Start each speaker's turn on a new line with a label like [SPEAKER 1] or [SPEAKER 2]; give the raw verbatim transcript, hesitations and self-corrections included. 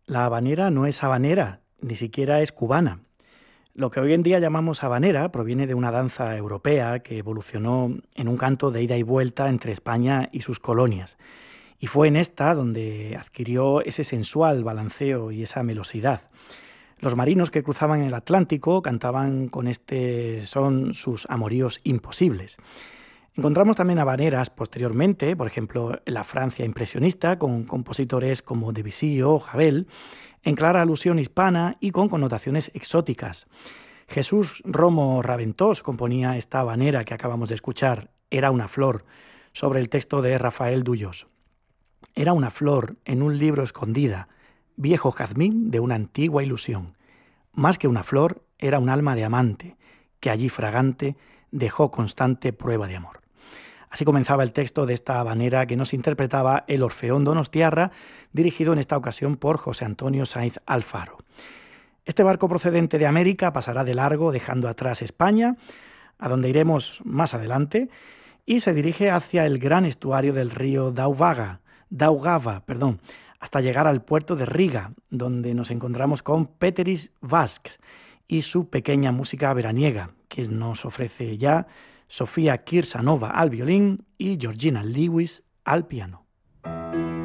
[SPEAKER 1] La habanera no es habanera, ni siquiera es cubana. Lo que hoy en día llamamos habanera proviene de una danza europea que evolucionó en un canto de ida y vuelta entre España y sus colonias. Y fue en esta donde adquirió ese sensual balanceo y esa melosidad. Los marinos que cruzaban el Atlántico cantaban con este son sus amoríos imposibles. Encontramos también habaneras posteriormente, por ejemplo, en la Francia impresionista, con compositores como Debussy o Ravel, en clara alusión hispana y con connotaciones exóticas. Jesús Romo Raventós componía esta habanera que acabamos de escuchar, Era una flor, sobre el texto de Rafael Duyos. Era una flor en un libro escondida, viejo jazmín de una antigua ilusión. Más que una flor, era un alma de amante, que allí fragante dejó constante prueba de amor. Así comenzaba el texto de esta habanera que nos interpretaba el Orfeón Donostiarra, dirigido en esta ocasión por José Antonio Sainz Alfaro. Este barco procedente de América pasará de largo, dejando atrás España, a donde iremos más adelante, y se dirige hacia el gran estuario del río Daugava, Daugava, perdón, hasta llegar al puerto de Riga, donde nos encontramos con Péteris Vasks y su pequeña música veraniega, que nos ofrece ya Sofía Kirsanova al violín y Georgina Lewis al piano.